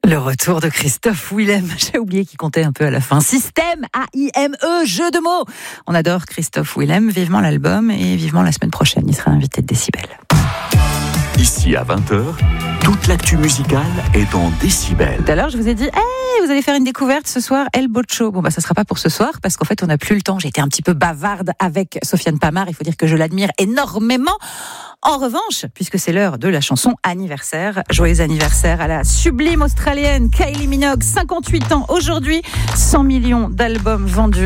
Le retour de Christophe Willem. J'ai oublié qu'il comptait un peu à la fin. Système, A-I-M-E, jeu de mots. On adore Christophe Willem. Vivement l'album et vivement la semaine prochaine. Il sera invité de Décibel. Ici à 20h, toute l'actu musicale est dans Décibel. Tout à l'heure, je vous ai dit, hey, vous allez faire une découverte ce soir, El Boccio. Bon, ça sera pas pour ce soir parce qu'en fait, on n'a plus le temps. J'ai été un petit peu bavarde avec Sofiane Pamart. Il faut dire que je l'admire énormément. En revanche, puisque c'est l'heure de la chanson anniversaire, joyeux anniversaire à la sublime australienne Kylie Minogue, 58 ans aujourd'hui, 100 millions d'albums vendus.